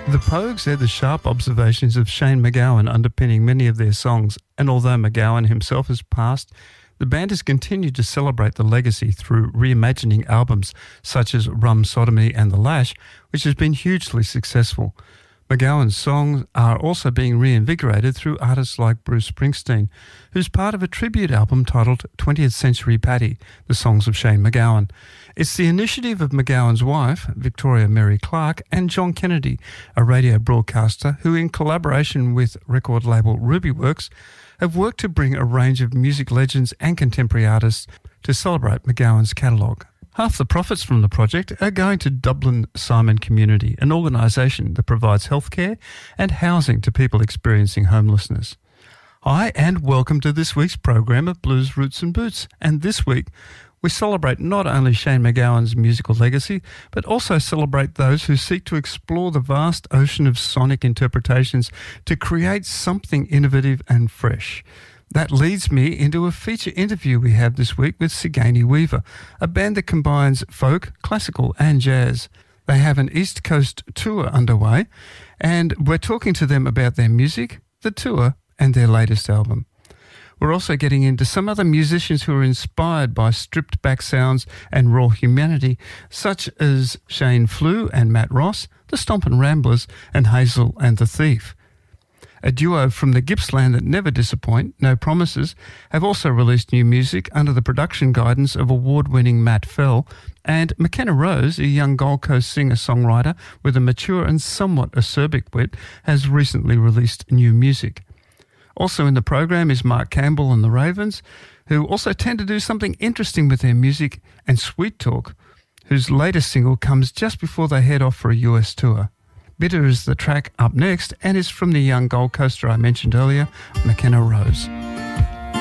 The Pogues had the sharp observations of Shane MacGowan underpinning many of their songs, and although MacGowan himself has passed, the band has continued to celebrate the legacy through reimagining albums such as Rum Sodomy and The Lash, which has been hugely successful. MacGowan's songs are also being reinvigorated through artists like Bruce Springsteen, who's part of a tribute album titled 20th Century Paddy, the songs of Shane MacGowan. It's the initiative of MacGowan's wife, Victoria Mary Clark, and John Kennedy, a radio broadcaster who, in collaboration with record label Rubyworks, have worked to bring a range of music legends and contemporary artists to celebrate MacGowan's catalogue. Half the profits from the project are going to Dublin Simon Community, an organisation that provides healthcare and housing to people experiencing homelessness. Hi, and welcome to this week's program of Blues Roots and Boots. And this week, we celebrate not only Shane MacGowan's musical legacy, but also celebrate those who seek to explore the vast ocean of sonic interpretations to create something innovative and fresh. That leads me into a feature interview we have this week with Sigany Weaver, a band that combines folk, classical and jazz. They have an East Coast tour underway, and we're talking to them about their music, the tour, and their latest album. We're also getting into some other musicians who are inspired by stripped-back sounds and raw humanity, such as Shane Flew and Matt Ross, the Stompin' Ramblers, and Hazel and the Thief. A duo from the Gippsland that never disappoint, No Promises, have also released new music under the production guidance of award-winning Matt Fell, and McKenna Rose, a young Gold Coast singer-songwriter with a mature and somewhat acerbic wit, has recently released new music. Also in the program is Mark Campbell and the Ravens, who also tend to do something interesting with their music, and Sweet Talk, whose latest single comes just before they head off for a US tour. Bitter is the track up next and is from the young Gold Coaster I mentioned earlier, McKenna Rose.